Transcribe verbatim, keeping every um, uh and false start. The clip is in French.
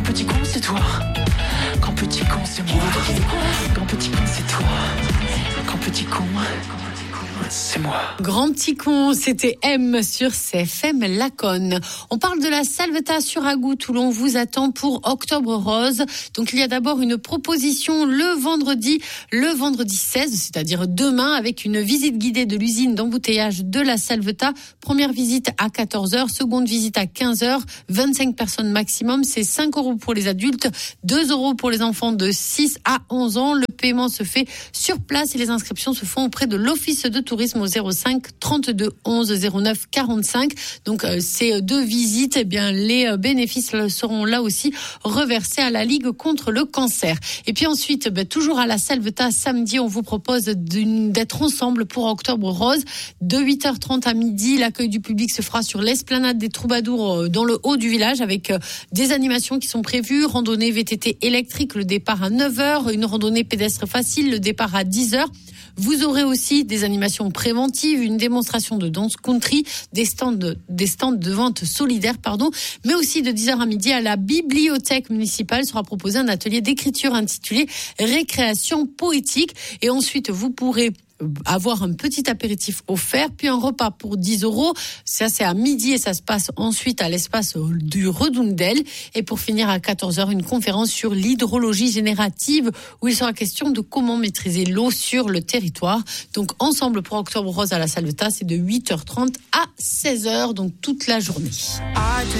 petit con, c'est toi. Grand petit con, c'est moi. Grand petit con, c'est toi. Grand petit con, c'est moi. Grand petit con, c'était M sur C F M Laconne. On parle de la Salvetat sur Agout où l'on vous attend pour Octobre Rose. Donc il y a d'abord une proposition le vendredi, le vendredi seize, c'est-à-dire demain, avec une visite guidée de l'usine d'embouteillage de la Salvetat. Première visite à quatorze heures, seconde visite à quinze heures, vingt-cinq personnes maximum. C'est cinq euros pour les adultes, deux euros pour les enfants de six à onze ans. Le paiement se fait sur place et les inscriptions se font auprès de l'Office de tourisme au zéro cinq trente-deux onze zéro neuf quarante-cinq. Donc euh, ces deux visites, eh bien les euh, bénéfices seront là aussi reversés à la Ligue contre le cancer. Et puis ensuite, ben, toujours à la Salvetat, samedi, on vous propose d'être ensemble pour Octobre Rose. De huit heures trente à midi, l'accueil du public se fera sur l'esplanade des Troubadours euh, dans le haut du village avec euh, des animations qui sont prévues. Randonnée V T T électrique, le départ à neuf heures. Une randonnée pédestre facile, le départ à dix heures. Vous aurez aussi des animations préventives, une démonstration de danse country, des stands de, des stands de vente solidaire, pardon, mais aussi de dix heures à midi à la bibliothèque municipale sera proposé un atelier d'écriture intitulé Récréation poétique. Et ensuite, vous pourrez avoir un petit apéritif offert, puis un repas pour dix euros. Ça, c'est à midi et ça se passe ensuite à l'espace du Redundel. Et pour finir à quatorze heures, une conférence sur l'hydrologie générative où il sera question de comment maîtriser l'eau sur le territoire. Donc, ensemble pour Octobre Rose à la Salvetat, c'est de huit heures trente à seize heures, donc toute la journée.